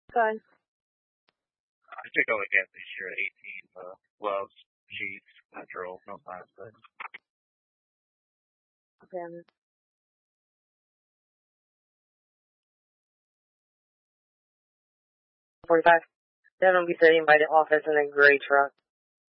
Fine. I took all the gas this year at 18. Gloves, sheets, petrol, no plastic. Okay. 45. Then I'll be sitting by the office in a gray truck.